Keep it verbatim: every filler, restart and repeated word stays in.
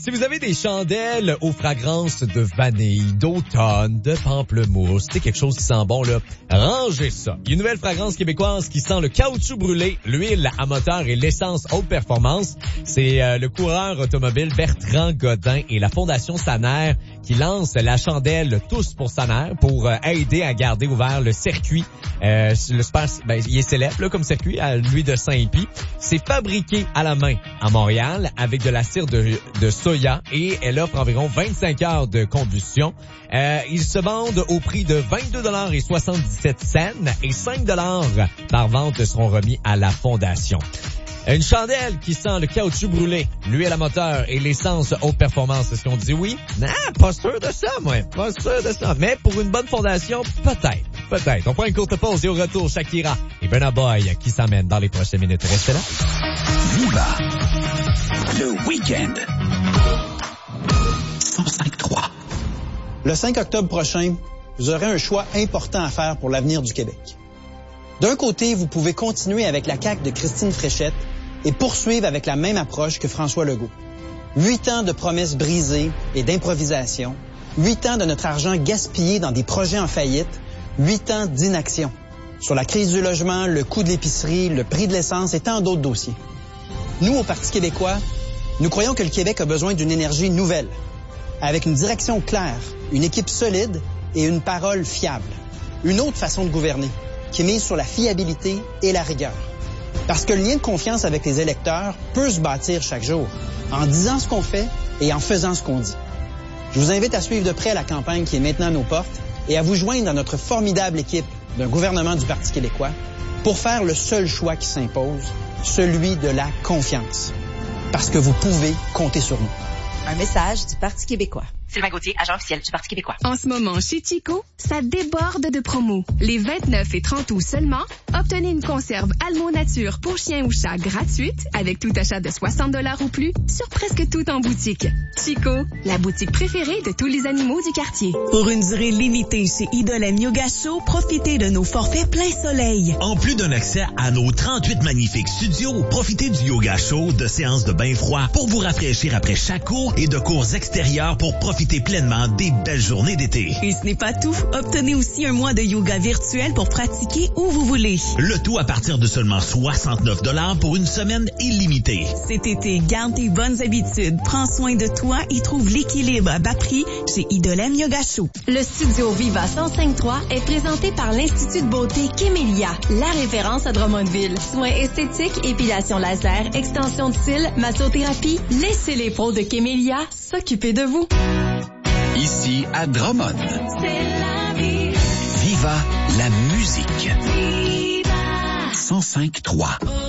Si vous avez des chandelles aux fragrances de vanille, d'automne, de pamplemousse, c'est quelque chose qui sent bon, là, rangez ça. Il y a une nouvelle fragrance québécoise qui sent le caoutchouc brûlé, l'huile à moteur et l'essence haute performance. C'est euh, le coureur automobile Bertrand Godin et la Fondation Saner qui lance la chandelle Tous pour Saner pour euh, aider à garder ouvert le circuit. Euh, le super, ben, il est célèbre là, comme circuit, à lui de Saint-Pie. C'est fabriqué à la main à Montréal avec de la cire de, de soya et elle offre environ vingt-cinq heures de combustion. Euh, ils se vendent au prix de vingt-deux dollars et soixante-dix-sept cents et cinq dollars par vente seront remis à la Fondation. Une chandelle qui sent le caoutchouc brûlé, l'huile à moteur et l'essence haute performance. Est-ce qu'on dit oui? Non, pas sûr de ça, moi. Pas sûr de ça. Mais pour une bonne fondation, peut-être. Peut-être. On prend une courte pause et au retour, Shakira et Burna Boy qui s'amènent dans les prochaines minutes. Restez là. Viva le week-end. cent cinq trois. Le cinq octobre prochain, vous aurez un choix important à faire pour l'avenir du Québec. D'un côté, vous pouvez continuer avec la C A Q de Christine Fréchette et poursuivre avec la même approche que François Legault. Huit ans de promesses brisées et d'improvisation, huit ans de notre argent gaspillé dans des projets en faillite, huit ans d'inaction sur la crise du logement, le coût de l'épicerie, le prix de l'essence et tant d'autres dossiers. Nous, au Parti québécois, nous croyons que le Québec a besoin d'une énergie nouvelle, avec une direction claire, une équipe solide et une parole fiable. Une autre façon de gouverner, qui mise sur la fiabilité et la rigueur. Parce que le lien de confiance avec les électeurs peut se bâtir chaque jour, en disant ce qu'on fait et en faisant ce qu'on dit. Je vous invite à suivre de près la campagne qui est maintenant à nos portes et à vous joindre à notre formidable équipe d'un gouvernement du Parti québécois pour faire le seul choix qui s'impose, celui de la confiance. Parce que vous pouvez compter sur nous. Un message du Parti québécois. Sylvain Gauthier, agent officiel du Parti québécois. En ce moment, chez Chico, ça déborde de promos. Les vingt-neuf et trente août seulement, obtenez une conserve Almo Nature pour chien ou chat gratuite avec tout achat de soixante dollars ou plus sur presque tout en boutique. Chico, la boutique préférée de tous les animaux du quartier. Pour une durée limitée chez Idolem Yoga Show, profitez de nos forfaits plein soleil. En plus d'un accès à nos trente-huit magnifiques studios, profitez du yoga show, de séances de bain froid pour vous rafraîchir après chaque cours et de cours extérieurs pour profiter pleinement des belles journées d'été. Et ce n'est pas tout. Obtenez aussi un mois de yoga virtuel pour pratiquer où vous voulez. Le tout à partir de seulement soixante-neuf dollars pour une semaine illimitée. Cet été, garde tes bonnes habitudes, prends soin de toi et trouve l'équilibre à bas prix chez Idolem Yoga Show. Le studio Viva cent cinq trois est présenté par l'Institut de beauté Kémélia, la référence à Drummondville. Soins esthétiques, épilation laser, extension de cils, massothérapie. Laissez les pros de Kémélia s'occuper de vous. Ici à Drummond. C'est la vie. Viva la musique. Viva. cent cinq trois.